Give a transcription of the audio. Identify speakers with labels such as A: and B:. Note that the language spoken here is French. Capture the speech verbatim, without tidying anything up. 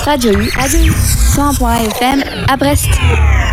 A: Radio U, Radio U, cent un point F M à Brest.